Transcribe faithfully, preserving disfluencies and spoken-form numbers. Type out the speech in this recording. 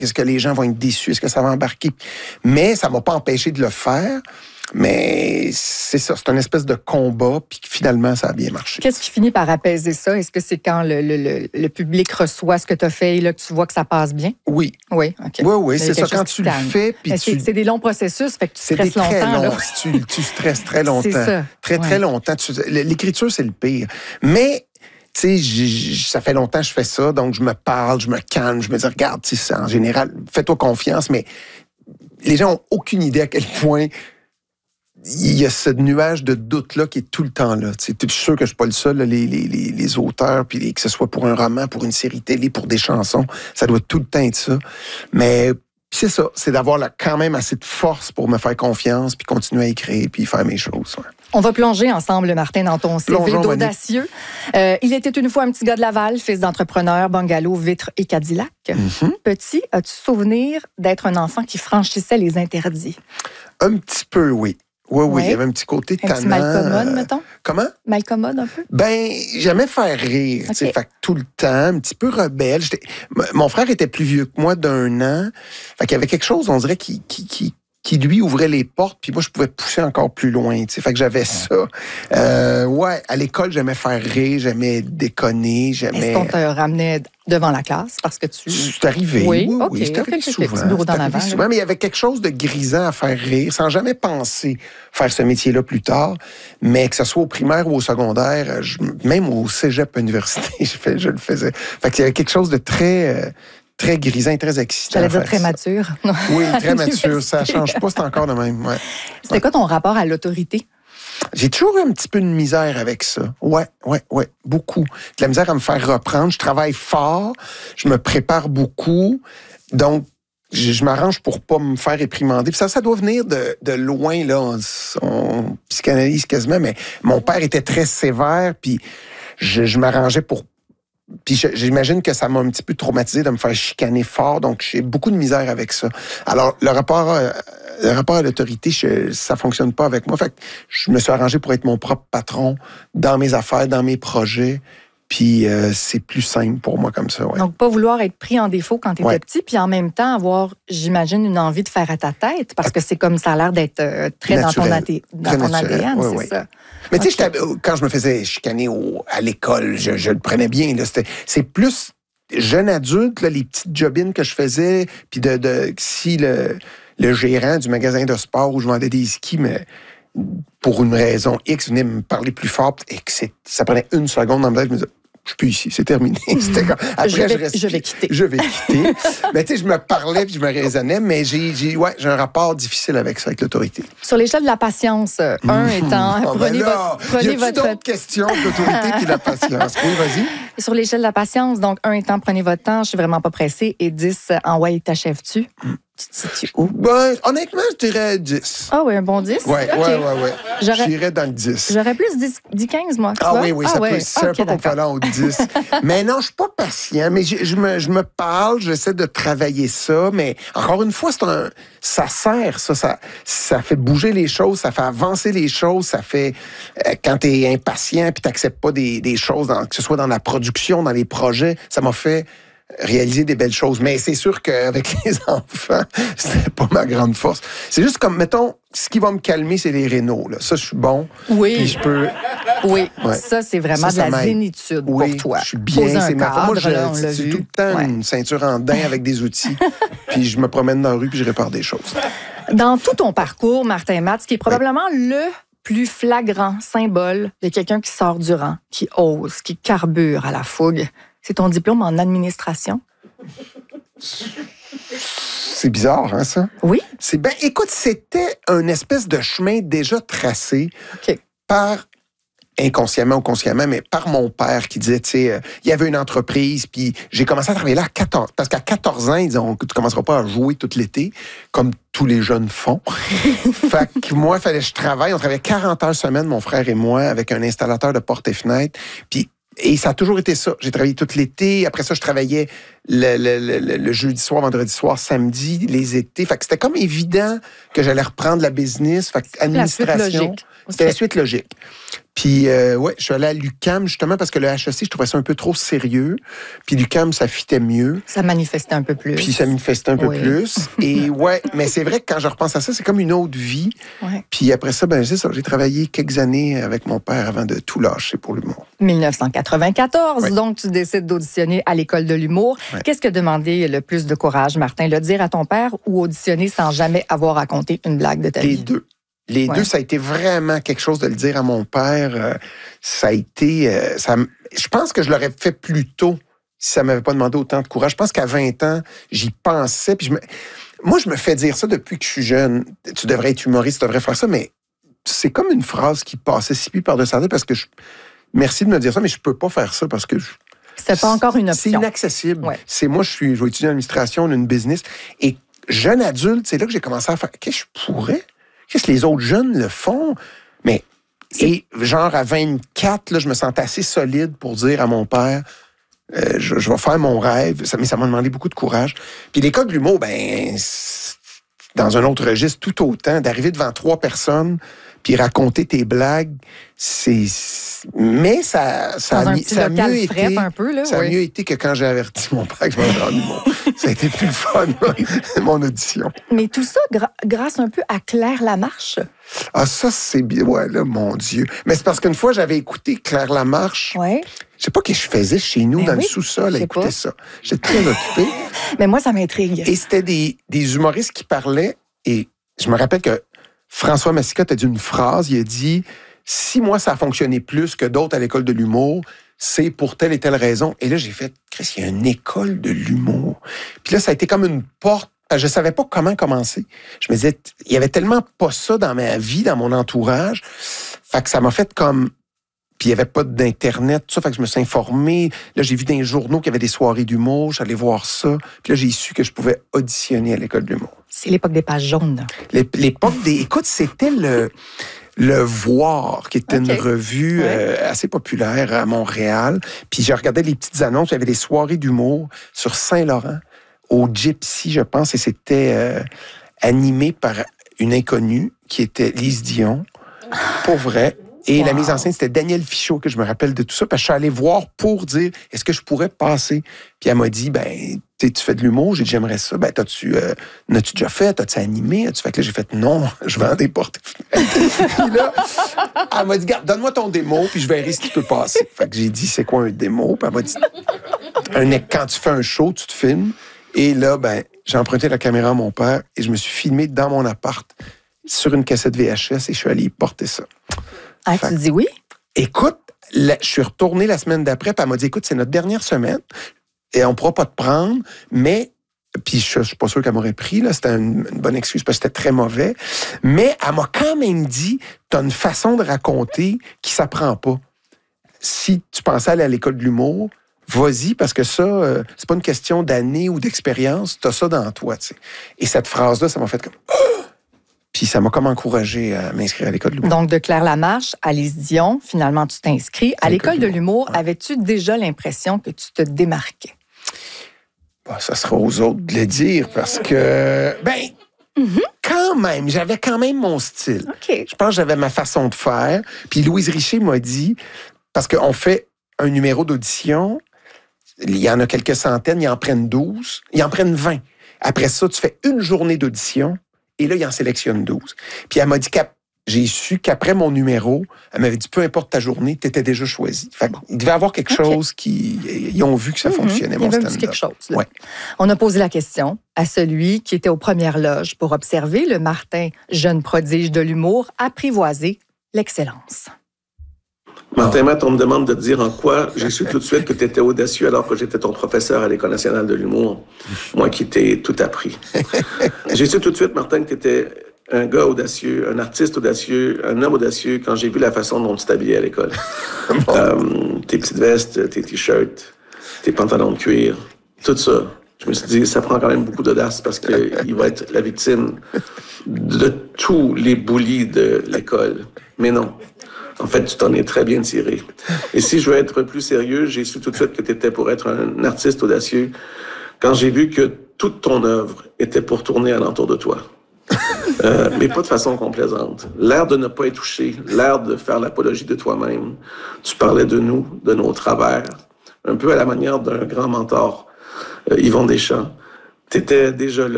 Est-ce que les gens vont être déçus? Est-ce que ça va embarquer? Mais ça m'a pas empêché de le faire. Mais c'est ça, c'est une espèce de combat, puis finalement, ça a bien marché. Qu'est-ce qui finit par apaiser ça? Est-ce que c'est quand le, le, le, le public reçoit ce que tu as fait et là, que tu vois que ça passe bien? Oui. Oui, OK. Oui, oui, c'est ça. Quand tu le fais, puis tu... C'est des longs processus, fait que tu c'est stresses des très longtemps. Long. Là. tu, tu stresses très longtemps. C'est ça. Très, ouais. très longtemps. Tu... L'écriture, c'est le pire. Mais... Tu sais, ça fait longtemps que je fais ça, donc je me parle, je me calme, je me dis, regarde, tu sais, en général, fais-toi confiance, mais les gens ont aucune idée à quel point il y a ce nuage de doute-là qui est tout le temps là. Tu sais, je suis sûr que je suis pas le seul, là, les, les, les, les auteurs, puis que ce soit pour un roman, pour une série télé, pour des chansons, ça doit tout le temps être ça. Mais c'est ça, c'est d'avoir là, quand même assez de force pour me faire confiance, puis continuer à écrire, puis faire mes choses. Ouais. On va plonger ensemble, Martin, dans ton C V Plongeons, d'audacieux. Euh, il était une fois un petit gars de Laval, fils d'entrepreneur, bungalow, vitres et Cadillac. Mm-hmm. Petit, as-tu souvenir d'être un enfant qui franchissait les interdits? Un petit peu, oui. Oui, oui, ouais. Il y avait un petit côté un tannant. Un petit malcommode, mettons? Comment? Malcommode, un peu? Ben, j'aimais faire rire, okay. Fait que tout le temps, un petit peu rebelle. J'étais... Mon frère était plus vieux que moi d'un an. Fait qu'il y avait quelque chose, on dirait, qui... qui, qui... qui lui ouvrait les portes, puis moi, je pouvais pousser encore plus loin, tu sais. Fait que j'avais ça. Euh, ouais, à l'école, j'aimais faire rire, j'aimais déconner, j'aimais... Est-ce qu'on te ramenait devant la classe parce que tu... C'est arrivé, oui, oui, okay, oui. C'est arrivé okay, souvent. Petit bureau c'est arrivé souvent, mais il y avait quelque chose de grisant à faire rire, sans jamais penser faire ce métier-là plus tard, mais que ce soit au primaire ou au secondaire, je, même au cégep université, je, fais, je le faisais. Fait qu'il y avait quelque chose de très... Euh, très grisant et très excitant. J'allais dire très ça. Mature. Oui, très mature. Ça ne change pas, c'est encore de même. Ouais. C'était ouais. quoi ton rapport à l'autorité? J'ai toujours eu un petit peu de misère avec ça. Ouais, ouais, ouais, beaucoup. De la misère à me faire reprendre. Je travaille fort, je me prépare beaucoup. Donc, je, je m'arrange pour pas me faire réprimander. Puis ça, ça doit venir de, de loin, là. On, on psychanalyse quasiment, mais mon père était très sévère, puis je, je m'arrangeais pour Puis j'imagine que ça m'a un petit peu traumatisé de me faire chicaner fort, donc j'ai beaucoup de misère avec ça. Alors, le rapport, euh, le rapport à l'autorité, je, ça fonctionne pas avec moi. Fait que je me suis arrangé pour être mon propre patron dans mes affaires, dans mes projets. Puis euh, c'est plus simple pour moi comme ça. Ouais. Donc, pas vouloir être pris en défaut quand tu étais ouais. petit, puis en même temps avoir, j'imagine, une envie de faire à ta tête, parce que c'est comme ça a l'air d'être euh, très naturel. dans ton, athé- dans ton A D N, oui, c'est oui. ça. Mais okay. tu sais, quand je me faisais chicaner au, à l'école, je, je le prenais bien. Là, c'était, c'est plus jeune adulte, là, les petites jobines que je faisais, puis de, de si le, le gérant du magasin de sport où je vendais des skis, mais pour une raison X, venait me parler plus fort, et que c'est, ça prenait une seconde dans ma tête, je me disais, je suis plus ici, c'est terminé. C'était comme, après, je, vais, je, reste, je vais quitter. Je vais quitter. Mais tu sais, je me parlais puis je me raisonnais, mais j'ai, j'ai, ouais, j'ai un rapport difficile avec ça, avec l'autorité. Sur l'échelle de la patience, un mmh. étant, oh, prenez ben là, votre... Prenez y a-tu votre... d'autres questions de l'autorité puis de la patience? Oui, vas-y. Sur l'échelle de la patience, donc un étant, prenez votre temps, je suis vraiment pas pressée, et dix, en ouais, t'achèves-tu? Mmh. Tu te situes où? Ben, honnêtement, je dirais dix. Ah oui, un bon dix? Oui, oui, oui. Ouais. J'aurais... J'irais dans le dix. J'aurais plus dix quinze, moi. Ah vois? oui, oui, ah, ça ouais. peut, c'est okay, un peu comparant au dix. Mais non, je suis pas patient, mais je, je, me, je me parle, j'essaie de travailler ça, mais encore une fois, c'est un, ça sert, ça, ça, ça fait bouger les choses, ça fait avancer les choses, ça fait, euh, quand t'es impatient puis t'acceptes pas des, des choses, dans, que ce soit dans la production, dans les projets, ça m'a fait réaliser des belles choses. Mais c'est sûr qu'avec les enfants, c'était pas ma grande force. C'est juste comme, mettons, ce qui va me calmer, c'est les rénaux. Là. Ça, je suis bon. Oui. Puis je peux... Oui, ouais. ça, c'est vraiment ça, ça de la m'aide. Zénitude oui, pour toi. Je suis bien, c'est ma cadre, Moi, je, là, c'est, c'est tout le temps ouais. une ceinture en daim avec des outils. Puis je me promène dans la rue puis je répare des choses. Dans tout ton parcours, Martin Matt, ce qui est probablement oui. le plus flagrant symbole de quelqu'un qui sort du rang, qui ose, qui carbure à la fougue, c'est ton diplôme en administration. C'est bizarre, hein, ça? Oui. C'est ben, écoute, c'était un espèce de chemin déjà tracé okay. par, inconsciemment ou consciemment, mais par mon père qui disait, tu sais, euh, il y avait une entreprise, puis j'ai commencé à travailler là à quatorze, parce qu'à quatorze ans, ils disaient, tu ne commenceras pas à jouer tout l'été, comme tous les jeunes font. Fait que moi, il fallait que je travaille. On travaillait quarante heures semaine, mon frère et moi, avec un installateur de portes et fenêtres, puis et ça a toujours été ça. J'ai travaillé tout l'été. Après ça, je travaillais le, le, le, le jeudi soir, vendredi soir, samedi, les étés. Fait que c'était comme évident que j'allais reprendre la business. Fait que administration, la suite logique. C'était okay. La suite logique. Puis, euh, ouais, je suis allé à l'U Q A M justement parce que le H E C, je trouvais ça un peu trop sérieux. Puis l'U Q A M, ça fitait mieux. Ça manifestait un peu plus. Puis ça manifestait un peu oui. plus. Et ouais, mais c'est vrai que quand je repense à ça, c'est comme une autre vie. Ouais. Puis après ça, ben c'est ça. J'ai travaillé quelques années avec mon père avant de tout lâcher pour l'humour. dix-neuf cent quatre-vingt-quatorze, ouais. Donc tu décides d'auditionner à l'École de l'humour. Ouais. Qu'est-ce qui a demandé le plus de courage, Martin? Le dire à ton père ou auditionner sans jamais avoir raconté une blague de ta Les vie? Les deux. Les ouais. deux, ça a été vraiment quelque chose de le dire à mon père. Euh, ça a été... Euh, ça, je pense que je l'aurais fait plus tôt si ça ne m'avait pas demandé autant de courage. Je pense qu'à vingt ans, j'y pensais. Puis je me, moi, je me fais dire ça depuis que je suis jeune. Tu devrais être humoriste, tu devrais faire ça, mais c'est comme une phrase qui passait si puis par-dessus la tête parce que je... Merci de me dire ça, mais je peux pas faire ça parce que... Je, c'est pas encore une option. C'est inaccessible. Ouais. C'est moi, je suis, je vais étudier en administration, une business. Et jeune adulte, c'est là que j'ai commencé à faire... Qu'est-ce que je pourrais... Qu'est-ce que les autres jeunes le font? Mais, c'est... et genre à vingt-quatre, là, je me sentais assez solide pour dire à mon père, euh, je, je vais faire mon rêve. Ça, mais ça m'a demandé beaucoup de courage. Puis l'école de l'humour, ben, dans un autre registre, tout autant, d'arriver devant trois personnes, puis raconter tes blagues, c'est... Mais ça, ça, a, ça a mieux été, un peu, là, ça oui. a mieux été que quand j'ai averti mon père que je m'en rendais l'humour. Ça a été plus le fun, mon audition. Mais tout ça gra- grâce un peu à Claire Lamarche. Ah, ça, c'est bien. Ouais, là, mon Dieu. Mais c'est parce qu'une fois, j'avais écouté Claire Lamarche. Ouais. Je sais pas ce que je faisais chez nous, ben dans oui, le sous-sol, à écouter pas. Ça. J'étais très occupé. Mais moi, ça m'intrigue. Et c'était des, des humoristes qui parlaient. Et je me rappelle que François Massicotte a dit une phrase. Il a dit... Si moi, ça a fonctionné plus que d'autres à l'école de l'humour, c'est pour telle et telle raison. Et là, j'ai fait, Chris, il y a une école de l'humour. Puis là, ça a été comme une porte. Je savais pas comment commencer. Je me disais, il y avait tellement pas ça dans ma vie, dans mon entourage. Fait que ça m'a fait comme... Puis il n'y avait pas d'Internet, tout ça. Fait que je me suis informé. Là, j'ai vu dans les journaux qu'il y avait des soirées d'humour. J'allais voir ça. Puis là, j'ai su que je pouvais auditionner à l'école de l'humour. C'est l'époque des pages jaunes. L'époque des... Écoute, c'était le... Le Voir, qui était okay. une revue ouais. euh, assez populaire à Montréal. Puis je regardais les petites annonces. Il y avait des soirées d'humour sur Saint-Laurent, au Gypsy, je pense. Et c'était euh, animé par une inconnue qui était Lise Dion, pour vrai. Et wow. La mise en scène, c'était Daniel Fichot, que je me rappelle de tout ça. Parce que je suis allé voir pour dire, est-ce que je pourrais passer? Puis elle m'a dit, ben, tu fais de l'humour? J'ai dit, j'aimerais ça. Ben, t'as-tu, euh, n'as-tu déjà fait? T'as-tu animé? As-tu fait que là, j'ai fait, non, je vends des portes. Puis là, elle m'a dit, garde, donne-moi ton démo, puis je verrai si tu peux passer. Fait que j'ai dit, c'est quoi un démo? Puis elle m'a dit, un, quand tu fais un show, tu te filmes. Et là, ben, j'ai emprunté la caméra à mon père et je me suis filmé dans mon appart sur une cassette V H S et je suis allé y porter ça. Ah, fait, tu dis oui? Écoute, la, je suis retourné la semaine d'après, puis elle m'a dit, écoute, c'est notre dernière semaine, et on ne pourra pas te prendre, mais, puis je ne suis pas sûr qu'elle m'aurait pris, là, c'était une, une bonne excuse, parce que c'était très mauvais, mais elle m'a quand même dit, tu as une façon de raconter qui ne s'apprend pas. Si tu pensais aller à l'école de l'humour, vas-y, parce que ça, euh, c'est pas une question d'années ou d'expérience, tu as ça dans toi, tu sais. Et cette phrase-là, ça m'a fait comme... Oh! Puis ça m'a comme encouragé à m'inscrire à l'école de l'humour. Donc, de Claire Lamarche à Lise Dion, finalement, tu t'inscris. À, à l'école de l'humour, ouais. Avais-tu déjà l'impression que tu te démarquais? Bah, ça sera aux autres de le dire parce que, ben, mm-hmm. quand même, j'avais quand même mon style. Okay. Je pense que j'avais ma façon de faire. Puis Louise Richer m'a dit, parce qu'on fait un numéro d'audition, il y en a quelques centaines, ils en prennent douze, ils en prennent vingt. Après ça, tu fais une journée d'audition. Et là, il en sélectionne douze. Puis elle m'a dit que j'ai su qu'après mon numéro, elle m'avait dit, peu importe ta journée, tu étais déjà choisi. Fait qu'il devait y avoir quelque okay. chose qui... Ils ont vu que ça mm-hmm. fonctionnait, mon stand-up. Il y avait quelque chose. Ouais. On a posé la question à celui qui était aux premières loges pour observer le Martin, jeune prodige de l'humour, apprivoiser l'excellence. Martin Matt, on me demande de te dire en quoi j'ai su tout de suite que tu étais audacieux alors que j'étais ton professeur à l'École nationale de l'humour, moi qui t'ai tout appris. J'ai su tout de suite, Martin, que tu étais un gars audacieux, un artiste audacieux, un homme audacieux quand j'ai vu la façon dont tu t'habillais à l'école. euh, tes petites vestes, tes t-shirts, tes pantalons de cuir, tout ça. Je me suis dit, ça prend quand même beaucoup d'audace parce qu'il va être la victime de tous les bullies de l'école. Mais non. En fait, tu t'en es très bien tiré. Et si je veux être plus sérieux, j'ai su tout de suite que tu étais pour être un artiste audacieux, quand j'ai vu que toute ton œuvre était pour tourner alentour de toi. Euh, mais pas de façon complaisante. L'air de ne pas être touché, l'air de faire l'apologie de toi-même. Tu parlais de nous, de nos travers, un peu à la manière d'un grand mentor, euh, Yvon Deschamps. Tu étais déjà là.